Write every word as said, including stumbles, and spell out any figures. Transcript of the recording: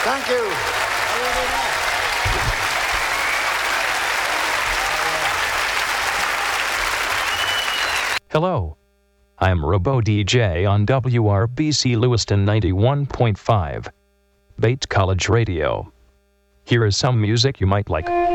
Thank you. Hello, I'm Robo D J on W R B C Lewiston ninety-one point five, Bates College Radio. Here is some music you might like.